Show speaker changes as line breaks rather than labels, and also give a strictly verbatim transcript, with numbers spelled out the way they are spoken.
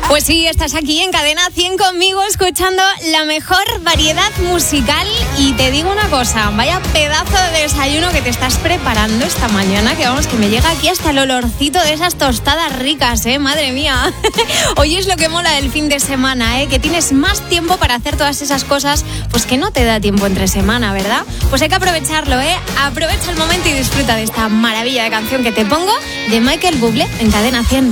Pues sí, estás aquí en Cadena cien conmigo escuchando la mejor variedad musical y te digo una cosa, vaya pedazo de desayuno que te estás preparando esta mañana, que vamos, que me llega aquí hasta el olorcito de esas tostadas ricas, ¿eh? Madre mía. Hoy es lo que mola del fin de semana, ¿eh? Que tienes más tiempo para hacer todas esas cosas, pues que no te da tiempo entre semana, ¿verdad? Pues hay que aprovecharlo, ¿eh? Aprovecha el momento y disfruta de esta maravilla de canción que te pongo de Michael Bublé en Cadena cien.